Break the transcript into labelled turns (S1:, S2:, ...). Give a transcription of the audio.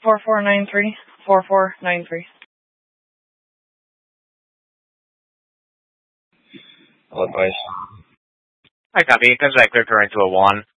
S1: 4493. 4493.
S2: All advice.
S3: I copy. It comes back clear to a 1.